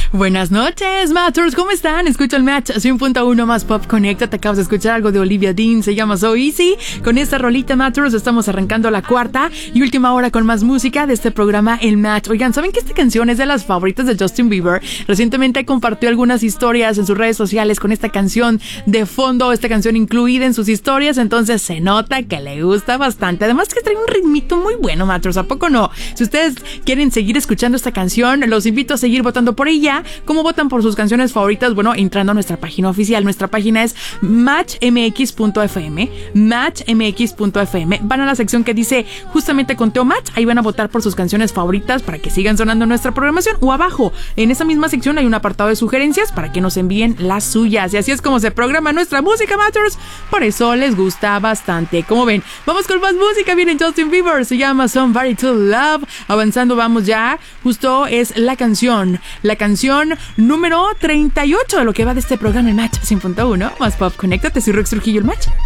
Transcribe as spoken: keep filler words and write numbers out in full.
Buenas noches, Matchers, ¿cómo están? Escucha el Match cien punto uno más Pop Connecta. Te acabas de escuchar algo de Olivia Dean, se llama So Easy. Con esta rolita, Matchers, estamos arrancando la cuarta y última hora con más música de este programa, El Match. Oigan, ¿saben que esta canción es de las favoritas de Justin Bieber? Recientemente compartió algunas historias en sus redes sociales con esta canción de fondo, esta canción incluida en sus historias, entonces se nota que le gusta bastante. Además que trae un ritmito muy bueno, Matchers, ¿a poco no? Si ustedes quieren seguir escuchando esta canción, los invito a seguir votando por ella. ¿Cómo votan por sus canciones favoritas? Bueno, entrando a nuestra página oficial. Nuestra página es match m x punto f m, match m x punto f m. Van a la sección que dice justamente Conteo Match, ahí van a votar por sus canciones favoritas para que sigan sonando en nuestra programación, o abajo, en esa misma sección hay un apartado de sugerencias para que nos envíen las suyas, y así es como se programa nuestra música, Matchers. Por eso les gusta bastante. Como ven, vamos con más música. Viene Justin Bieber, se llama Somebody to Love. Avanzando, vamos ya, justo es la canción, la canción número treinta y ocho de lo que va de este programa, el Match cien punto uno más Pop. Conéctate, soy Rex Trujillo, el Match.